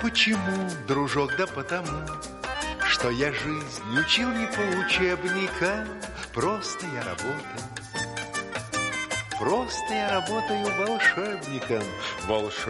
почему, дружок? Да потому, что я жизнь учил не по учебникам. Просто я работаю волшебником.